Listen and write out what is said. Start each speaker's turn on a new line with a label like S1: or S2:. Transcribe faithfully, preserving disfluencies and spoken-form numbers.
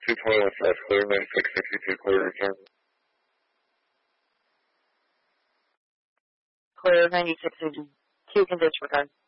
S1: two twenty-one South clear, ninety-six sixty-two clear return.
S2: Clear, ninety-six sixty-two can disregard.